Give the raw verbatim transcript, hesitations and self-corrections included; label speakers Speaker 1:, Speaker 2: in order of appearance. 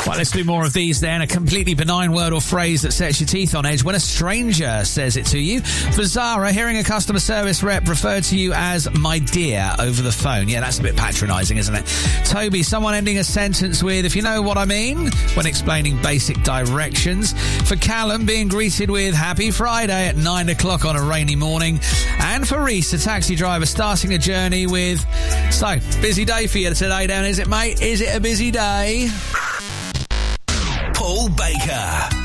Speaker 1: Right, let's do more of these then. A completely benign word or phrase that sets your teeth on edge when a stranger says it to you. For Zara, hearing a customer service rep refer to you as my dear over the phone. Yeah, that's a bit patronising, isn't it? Toby, someone ending a sentence with, if you know what I mean, when explaining basic directions. For Callum, being greeted with Happy Friday at nine o'clock on a rainy morning. And for Reese, a taxi driver starting a journey with, so, busy day for you today, Dan, is it, mate? Is it a busy day?
Speaker 2: Paul Baker.